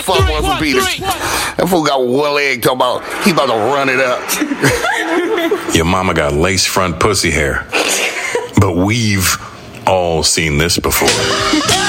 fuck was from Peters. That fool got one leg talking about he about to run it up. Your mama got lace front pussy hair. But we've all seen this before.